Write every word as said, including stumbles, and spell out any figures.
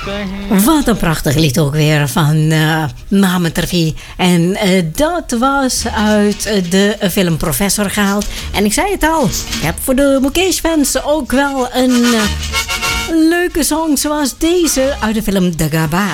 Wat een prachtig lied ook weer van uh, Mohamed Rafi. En uh, dat was uit uh, de uh, film Professor gehaald. En ik zei het al, ik heb voor de Mukesh-fans ook wel een uh, leuke song zoals deze uit de film Dagaba.